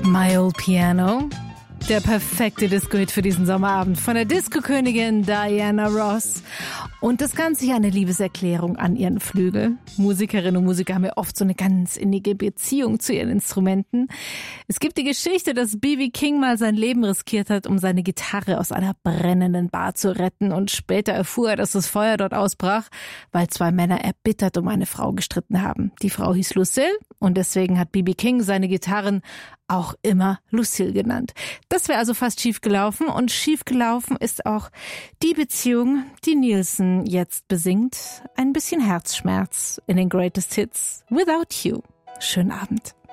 My Old Piano. Der perfekte Disco-Hit für diesen Sommerabend von der Disco-Königin Diana Ross. Und das Ganze hier eine Liebeserklärung an ihren Flügel. Musikerinnen und Musiker haben ja oft so eine ganz innige Beziehung zu ihren Instrumenten. Es gibt die Geschichte, dass B.B. King mal sein Leben riskiert hat, um seine Gitarre aus einer brennenden Bar zu retten. Und später erfuhr er, dass das Feuer dort ausbrach, weil zwei Männer erbittert um eine Frau gestritten haben. Die Frau hieß Lucille und deswegen hat B.B. King seine Gitarren auch immer Lucille genannt. Das wäre also fast schief gelaufen und schief gelaufen ist auch die Beziehung, die Nielsen jetzt besingt. Ein bisschen Herzschmerz in den Greatest Hits Without You. Schönen Abend.